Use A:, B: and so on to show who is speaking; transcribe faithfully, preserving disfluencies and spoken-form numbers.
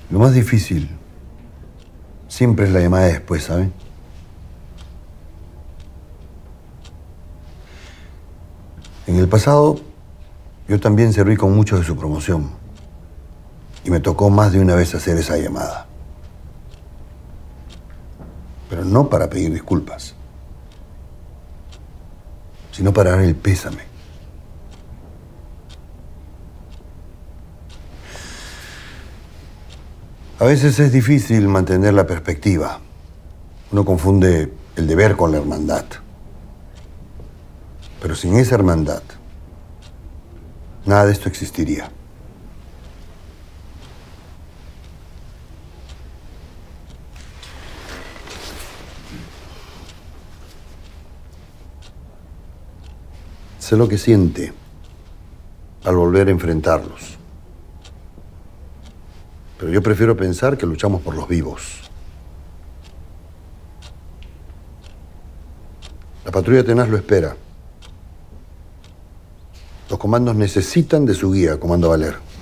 A: Lo más difícil siempre es la llamada después, ¿sabe? En el pasado, yo también serví con mucho de su promoción. Y me tocó más de una vez hacer esa llamada. Pero no para pedir disculpas, sino para dar el pésame. A veces es difícil mantener la perspectiva. Uno confunde el deber con la hermandad. Pero sin esa hermandad, nada de esto existiría. Sé lo que siente al volver a enfrentarlos. Pero yo prefiero pensar que luchamos por los vivos. La patrulla tenaz lo espera. Los comandos necesitan de su guía, Comando Valer.